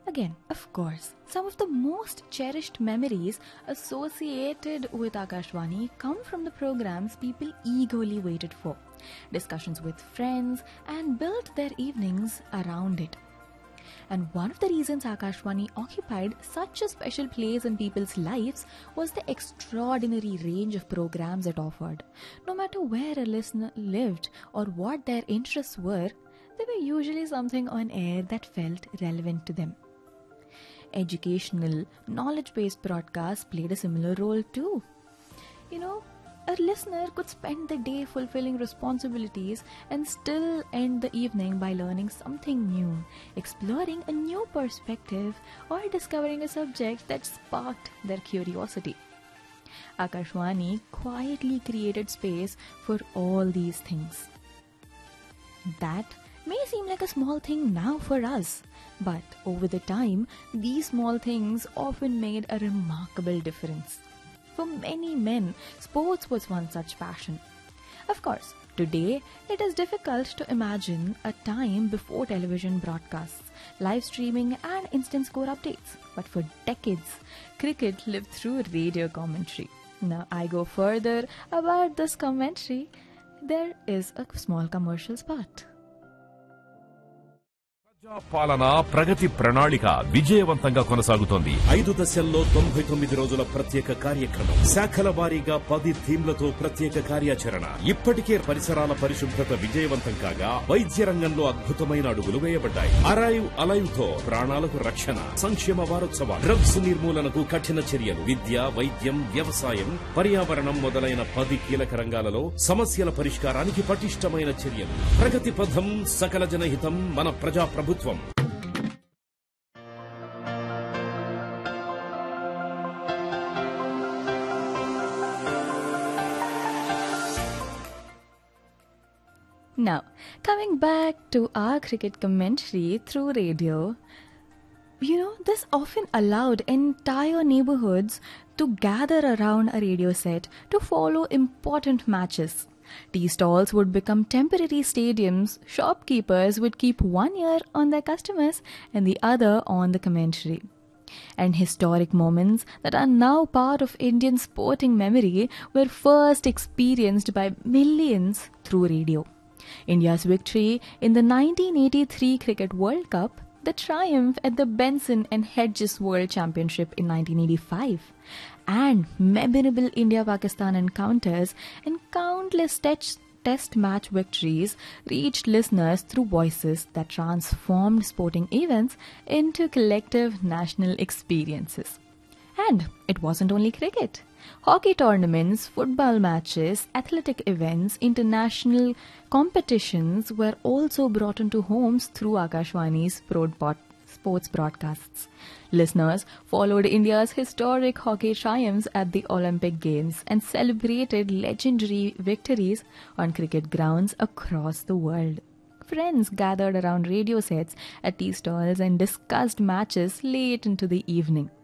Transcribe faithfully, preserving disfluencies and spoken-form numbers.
Again, of course, some of the most cherished memories associated with Akashvani come from the programs people eagerly waited for, discussions with friends, and built their evenings around it. And one of the reasons Akashvani occupied such a special place in people's lives was the extraordinary range of programs it offered. No matter where a listener lived or what their interests were, there were usually something on air that felt relevant to them. Educational, knowledge-based broadcasts played a similar role too. You know, a listener could spend the day fulfilling responsibilities and still end the evening by learning something new, exploring a new perspective, or discovering a subject that sparked their curiosity. Akashvani quietly created space for all these things. That may seem like a small thing now for us, but over the time, these small things often made a remarkable difference. For many men, sports was one such passion. Of course, today it is difficult to imagine a time before television broadcasts, live streaming and instant score updates. But for decades, cricket lived through radio commentary. Now I go further about this commentary. There is a small commercial spot. పాలన ప్రగతి ప్రణాళిక విజయవంతంగా కొనసాగుతోంది. ఐదు దశల్లో తొంభై తొమ్మిది రోజుల ప్రత్యేక కార్యక్రమం, శాఖల వారీగా పది థీమ్లతో ప్రత్యేక కార్యాచరణ. ఇప్పటికే పరిసరాల పరిశుభ్రత విజయవంతం కాగా వైద్య రంగంలో అద్భుతమైన అడుగులు వేయబడ్డాయి. అరైవ్ అలైవ్ తో ప్రాణాలకు రక్షణ. సంక్షేమ వారోత్సవాలు, డ్రగ్స్ నిర్మూలనకు కఠిన చర్యలు, విద్య, వైద్యం, వ్యవసాయం, పర్యావరణం మొదలైన పది కీలక రంగాలలో సమస్యల పరిష్కారానికి పటిష్టమైన చర్యలు. ప్రగతి పథం, సకల జనహితం, మన ప్రజా ప్రభుత్వం. Now, coming back to our cricket commentary through radio, you know, this often allowed entire neighborhoods to gather around a radio set to follow important matches. Tea stalls would become temporary stadiums. Shopkeepers would keep one ear on their customers and the other on the commentary. And historic moments that are now part of Indian sporting memory were first experienced by millions through radio. India's victory in the nineteen eighty-three Cricket World Cup, the triumph at the Benson and Hedges World Championship in nineteen eighty-five, and memorable India-Pakistan encounters and countless test, test match victories reached listeners through voices that transformed sporting events into collective national experiences. And it wasn't only cricket. Hockey tournaments, football matches, athletic events, international competitions were also brought into homes through Akashvani's broadcast. Sports broadcasts. Listeners followed India's historic hockey triumphs at the Olympic Games and celebrated legendary victories on cricket grounds across the world. Friends gathered around radio sets at tea stalls and discussed matches late into the evening.